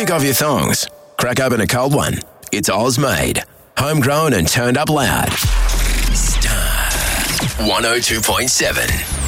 Kick off your thongs. Crack open a cold one. It's Oz made. Homegrown and turned up loud. Star 102.7.